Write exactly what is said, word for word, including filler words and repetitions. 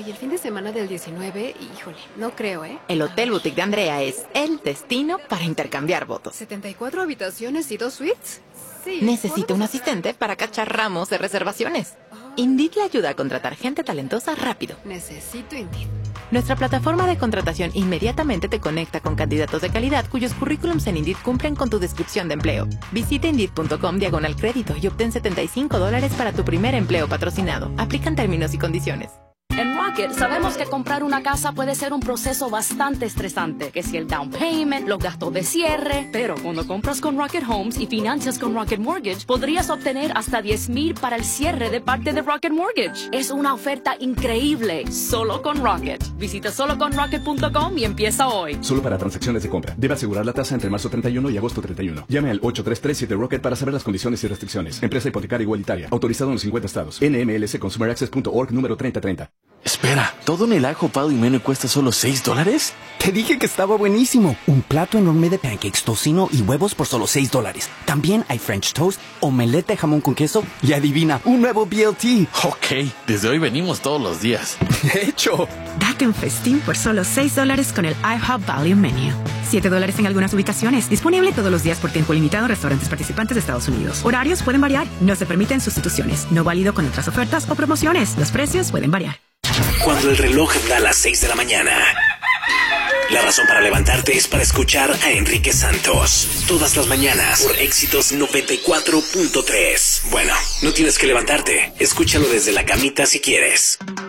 y el fin de semana del diecinueve, híjole, no creo, ¿eh? El Hotel Boutique de Andrea es el destino para intercambiar votos. ¿setenta y cuatro habitaciones y dos suites? Sí. Necesita un asistente para cachar ramos de reservaciones. Indeed le ayuda a contratar gente talentosa rápido. Necesito Indeed. Nuestra plataforma de contratación inmediatamente te conecta con candidatos de calidad cuyos currículums en Indeed cumplen con tu descripción de empleo. Visita Indeed.com diagonal crédito y obtén setenta y cinco dólares para tu primer empleo patrocinado. Aplican términos y condiciones. En Rocket sabemos que comprar una casa puede ser un proceso bastante estresante, que si el down payment, los gastos de cierre, pero cuando compras con Rocket Homes y financias con Rocket Mortgage, podrías obtener hasta diez mil para el cierre de parte de Rocket Mortgage. Es una oferta increíble, solo con Rocket. Visita solo con rocket punto com y empieza hoy. Solo para transacciones de compra. Debe asegurar la tasa entre marzo treinta y uno y agosto treinta y uno. Llame al ocho tres tres siete Rocket para saber las condiciones y restricciones. Empresa hipotecaria igualitaria. Autorizado en los cincuenta estados. N M L S Consumer Access punto org número treinta treinta. Espera, ¿todo en el ajo Pal y Menú cuesta solo seis dólares? Te dije que estaba buenísimo. Un plato enorme de pancakes, tocino y huevos por solo seis dólares. También hay French toast, omelette de jamón con queso y adivina, un nuevo B L T. Ok, desde hoy venimos todos los días. De hecho. Date un festín por solo seis dólares con el IHOP Value Menu. siete dólares en algunas ubicaciones. Disponible todos los días por tiempo limitado en restaurantes participantes de Estados Unidos. Horarios pueden variar. No se permiten sustituciones. No válido con otras ofertas o promociones. Los precios pueden variar. Cuando el reloj da las seis de la mañana, la razón para levantarte es para escuchar a Enrique Santos. Todas las mañanas por Éxitos noventa y cuatro punto tres. Bueno, no tienes que levantarte. Escúchalo desde la camita si quieres.